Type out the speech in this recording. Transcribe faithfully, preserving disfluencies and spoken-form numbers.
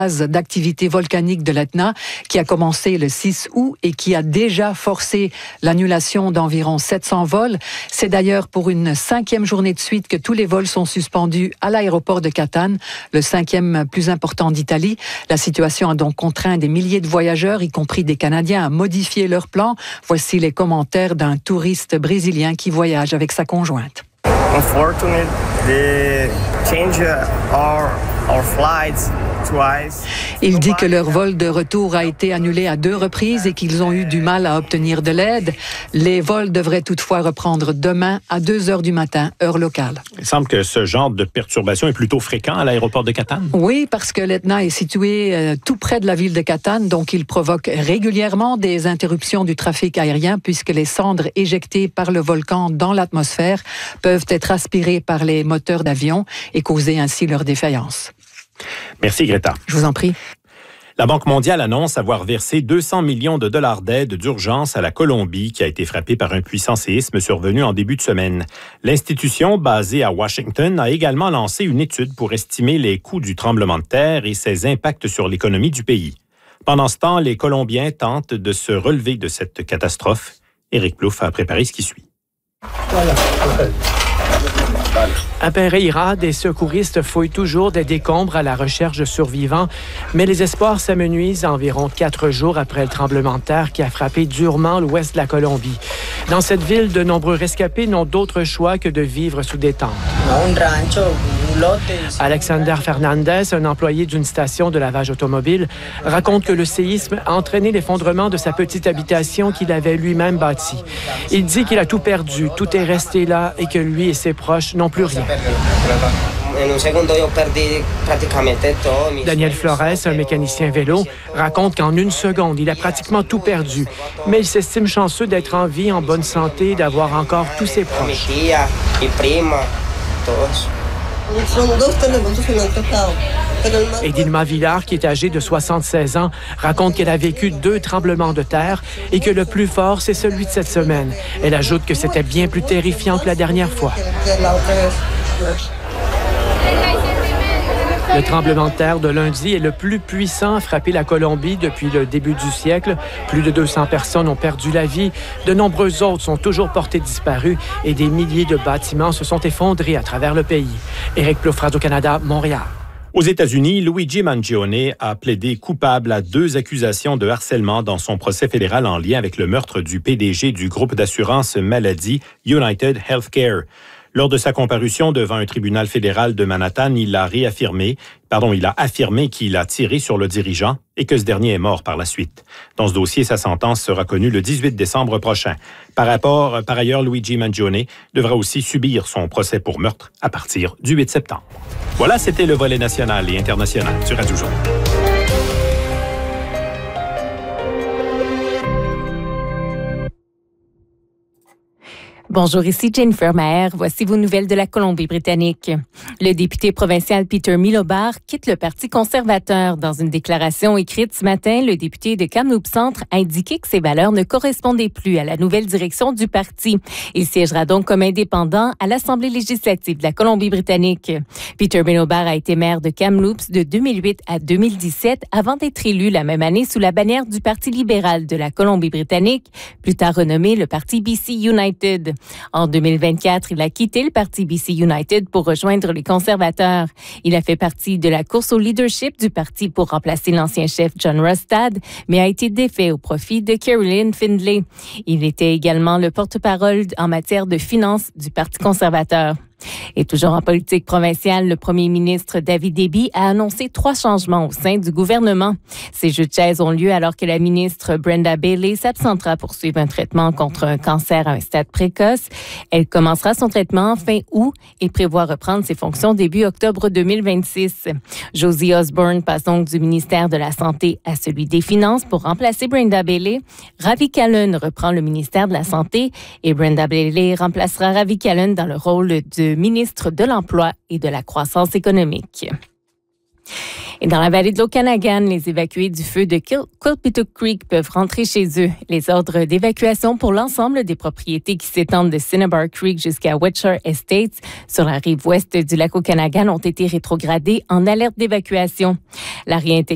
d'activité volcanique de l'Etna qui a commencé le six août et qui a déjà forcé l'annulation d'environ sept cents vols. C'est d'ailleurs pour une cinquième journée de suite que tous les vols sont suspendus à l'aéroport de Catane, le cinquième plus important d'Italie. La situation a donc contraint des milliers de voyageurs, y compris des Canadiens, à modifier leurs plans. Voici les commentaires d'un touriste brésilien qui voyage avec sa conjointe. Unfortunately, they change our, our flights twice. Il dit que leur vol de retour a été annulé à deux reprises et qu'ils ont eu du mal à obtenir de l'aide. Les vols devraient toutefois reprendre demain à deux heures du matin, heure locale. Il semble que ce genre de perturbation est plutôt fréquent à l'aéroport de Catane. Oui, parce que l'Etna est situé euh, tout près de la ville de Catane, donc il provoque régulièrement des interruptions du trafic aérien puisque les cendres éjectées par le volcan dans l'atmosphère peuvent être aspirées par les moteurs d'avion et causer ainsi leur défaillance. Merci Greta. Je vous en prie. La Banque mondiale annonce avoir versé deux cents millions de dollars d'aide d'urgence à la Colombie qui a été frappée par un puissant séisme survenu en début de semaine. L'institution, basée à Washington, a également lancé une étude pour estimer les coûts du tremblement de terre et ses impacts sur l'économie du pays. Pendant ce temps, les Colombiens tentent de se relever de cette catastrophe. Éric Plouffe a préparé ce qui suit. Voilà. À Pereira, des secouristes fouillent toujours des décombres à la recherche de survivants, mais les espoirs s'amenuisent environ quatre jours après le tremblement de terre qui a frappé durement l'ouest de la Colombie. Dans cette ville, de nombreux rescapés n'ont d'autre choix que de vivre sous des tentes. Alexander Fernandez, un employé d'une station de lavage automobile, raconte que le séisme a entraîné l'effondrement de sa petite habitation qu'il avait lui-même bâtie. Il dit qu'il a tout perdu, tout est resté là et que lui et ses proches n'ont plus rien. Daniel Flores, un mécanicien vélo, raconte qu'en une seconde, il a pratiquement tout perdu, mais il s'estime chanceux d'être en vie, en bonne santé et d'avoir encore tous ses proches. Edilma Villar, qui est âgée de soixante-seize ans, raconte qu'elle a vécu deux tremblements de terre et que le plus fort, c'est celui de cette semaine. Elle ajoute que c'était bien plus terrifiant que la dernière fois. Le tremblement de terre de lundi est le plus puissant à frapper la Colombie depuis le début du siècle. Plus de deux cents personnes ont perdu la vie. De nombreuses autres sont toujours portées disparues et des milliers de bâtiments se sont effondrés à travers le pays. Éric Plouffe, Radio-Canada, Montréal. Aux États-Unis, Luigi Mangione a plaidé coupable à deux accusations de harcèlement dans son procès fédéral en lien avec le meurtre du P D G du groupe d'assurance maladie United Healthcare. Lors de sa comparution devant un tribunal fédéral de Manhattan, il a réaffirmé, pardon, il a affirmé qu'il a tiré sur le dirigeant et que ce dernier est mort par la suite. Dans ce dossier, sa sentence sera connue le dix-huit décembre prochain. Par rapport, par ailleurs, Luigi Mangione devra aussi subir son procès pour meurtre à partir du huit septembre. Voilà, c'était le volet national et international sur Radio Journal. Bonjour, ici Jennifer Maher. Voici vos nouvelles de la Colombie-Britannique. Le député provincial Peter Milobar quitte le Parti conservateur. Dans une déclaration écrite ce matin, le député de Kamloops Centre a indiqué que ses valeurs ne correspondaient plus à la nouvelle direction du parti. Il siégera donc comme indépendant à l'Assemblée législative de la Colombie-Britannique. Peter Milobar a été maire de Kamloops de deux mille huit à deux mille dix-sept avant d'être élu la même année sous la bannière du Parti libéral de la Colombie-Britannique, plus tard renommé le Parti B C United. En deux mille vingt-quatre, il a quitté le Parti B C United pour rejoindre les conservateurs. Il a fait partie de la course au leadership du parti pour remplacer l'ancien chef John Rustad, mais a été défait au profit de Carolyn Findlay. Il était également le porte-parole en matière de finances du Parti conservateur. Et toujours en politique provinciale, le premier ministre David Eby a annoncé trois changements au sein du gouvernement. Ces jeux de chaises ont lieu alors que la ministre Brenda Bailey s'absentera pour suivre un traitement contre un cancer à un stade précoce. Elle commencera son traitement fin août et prévoit reprendre ses fonctions début octobre deux mille vingt-six. Josie Osborne passe donc du ministère de la Santé à celui des Finances pour remplacer Brenda Bailey. Ravi Kahlon reprend le ministère de la Santé et Brenda Bailey remplacera Ravi Kahlon dans le rôle de ministre de l'Emploi et de la Croissance économique. Et dans la vallée de l'Okanagan, les évacués du feu de Quilpitook Creek peuvent rentrer chez eux. Les ordres d'évacuation pour l'ensemble des propriétés qui s'étendent de Cinnabar Creek jusqu'à Wetshore Estates sur la rive ouest du lac Okanagan ont été rétrogradés en alerte d'évacuation. La réintégration